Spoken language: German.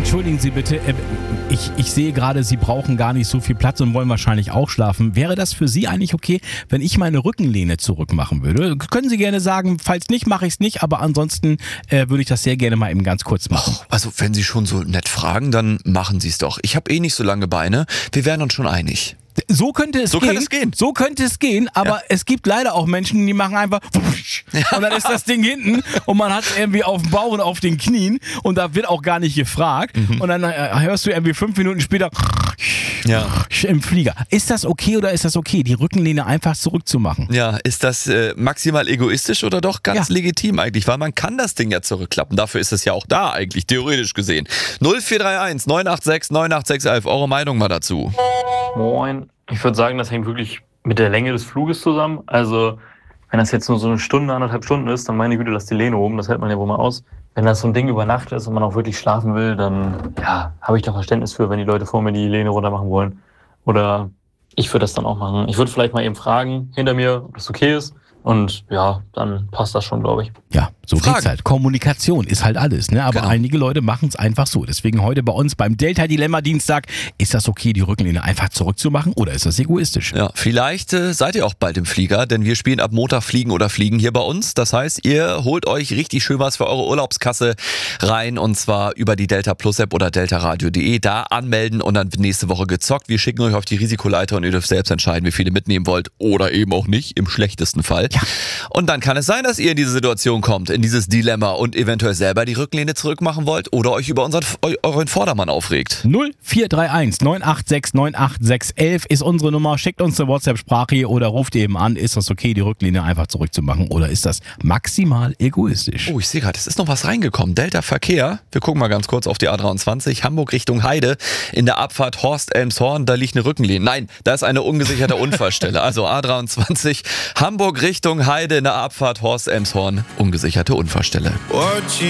Entschuldigen Sie bitte, ich sehe gerade, Sie brauchen gar nicht so viel Platz und wollen wahrscheinlich auch schlafen. Wäre das für Sie eigentlich okay, wenn ich meine Rückenlehne zurückmachen würde? Können Sie gerne sagen, falls nicht, mache ich es nicht, aber ansonsten würde ich das sehr gerne mal eben ganz kurz machen. Also wenn Sie schon so nett fragen, dann machen Sie es doch. Ich habe eh nicht so lange Beine, wir wären uns schon einig. So könnte es gehen. So könnte es gehen, aber es gibt leider auch Menschen, die machen einfach und dann ist das Ding hinten und man hat irgendwie auf dem Bauch und auf den Knien und da wird auch gar nicht gefragt und dann hörst du irgendwie 5 Minuten später im Flieger. Ist das okay oder ist das okay, die Rückenlehne einfach zurückzumachen? Ja, ist das maximal egoistisch oder doch ganz legitim eigentlich? Weil man kann das Ding ja zurückklappen. Dafür ist es ja auch da eigentlich, theoretisch gesehen. 0431 986 98611, eure Meinung mal dazu. Moin. Ich würde sagen, das hängt wirklich mit der Länge des Fluges zusammen. Also, wenn das jetzt nur so eine Stunde, 1,5 Stunden ist, dann meine Güte, lass die Lehne oben, das hält man ja wohl mal aus. Wenn das so ein Ding über Nacht ist und man auch wirklich schlafen will, dann habe ich da Verständnis für, wenn die Leute vor mir die Lehne runter machen wollen. Oder ich würde das dann auch machen. Ich würde vielleicht mal eben fragen, hinter mir, ob das okay ist. Und ja, dann passt das schon, glaube ich. Ja, so geht's halt. Kommunikation ist halt alles, ne? Aber einige Leute machen es einfach so. Deswegen heute bei uns beim Delta-Dilemma-Dienstag, ist das okay, die Rückenlehne einfach zurückzumachen oder ist das egoistisch? Ja, vielleicht seid ihr auch bald im Flieger, denn wir spielen ab Montag Fliegen oder Fliegen hier bei uns. Das heißt, ihr holt euch richtig schön was für eure Urlaubskasse rein und zwar über die Delta Plus App oder deltaradio.de. Da anmelden und dann nächste Woche gezockt. Wir schicken euch auf die Risikoleiter und ihr dürft selbst entscheiden, wie viele mitnehmen wollt oder eben auch nicht, im schlechtesten Fall. Ja. Und dann kann es sein, dass ihr in diese Situation kommt, in dieses Dilemma und eventuell selber die Rückenlehne zurückmachen wollt oder euch über euren Vordermann aufregt. 0431 986 98611 ist unsere Nummer. Schickt uns eine WhatsApp-Sprache oder ruft eben an. Ist das okay, die Rückenlehne einfach zurückzumachen oder ist das maximal egoistisch? Oh, ich sehe gerade, es ist noch was reingekommen. Delta Verkehr. Wir gucken mal ganz kurz auf die A23. Hamburg Richtung Heide. In der Abfahrt Horst-Elmshorn, da liegt eine Rückenlehne. Nein, da ist eine ungesicherte Unfallstelle. Also A23, Hamburg Richtung Heide in der Abfahrt Horst-Elmshorn, ungesicherte Unfallstelle.